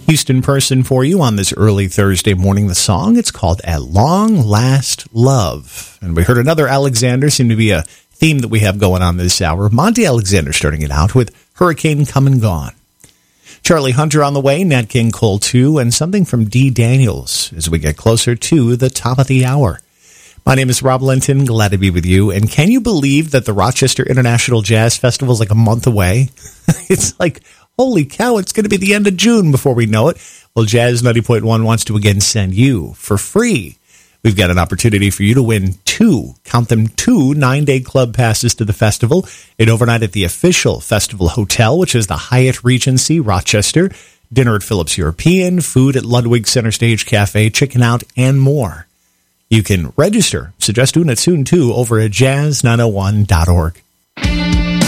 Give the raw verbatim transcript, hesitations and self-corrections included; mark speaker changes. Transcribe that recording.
Speaker 1: Houston person for you on this early Thursday morning. The song, it's called At Long Last Love. And we heard another Alexander, seem to be a theme that we have going on this hour. Monty Alexander starting it out with Hurricane Come and Gone. Charlie Hunter on the way, Nat King Cole two, and something from Dee Daniels as we get closer to the top of the hour. My name is Rob Linton, glad to be with you. And can you believe that the Rochester International Jazz Festival is like a month away? It's like, holy cow, it's going to be the end of June before we know it. Well, Jazz ninety point one wants to again send you for free. We've got an opportunity for you to win two, count them two, nine-day club passes to the festival, an overnight at the official festival hotel, which is the Hyatt Regency, Rochester, dinner at Phillips European, food at Ludwig Center Stage Cafe, chicken out, and more. You can register, suggest doing it soon, too, over at jazz nine oh one dot org.